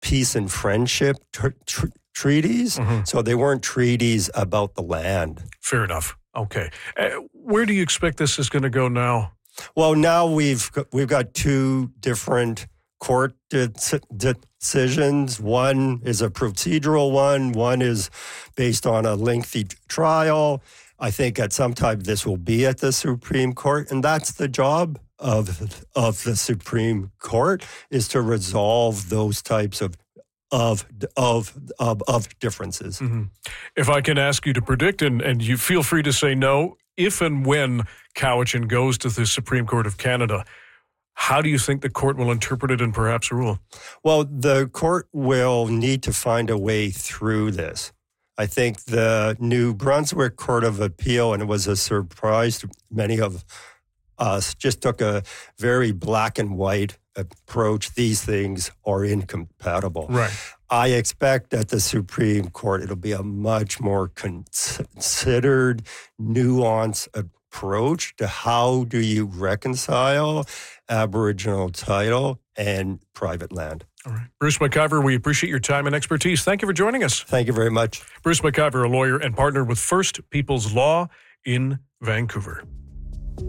peace and friendship treaties. Mm-hmm. So they weren't treaties about the land. Fair enough. Okay. Where do you expect this is going to go now? Well, now we've got two different court decisions. One is a procedural one. One is based on a lengthy trial. I think at some time this will be at the Supreme Court, and that's the job of the Supreme Court, is to resolve those types of differences. Mm-hmm. If I can ask you to predict, and you feel free to say no, if and when Cowichan goes to the Supreme Court of Canada, how do you think the court will interpret it and perhaps rule? Well, the court will need to find a way through this. I think the New Brunswick Court of Appeal, and it was a surprise to many of us, just took a very black and white approach. These things are incompatible. Right. I expect at the Supreme Court it'll be a much more considered, nuanced approach to how do you reconcile Aboriginal title and private land. All right. Bruce McIver, we appreciate your time and expertise. Thank you for joining us. Thank you very much. Bruce McIver, a lawyer and partner with First People's Law in Vancouver.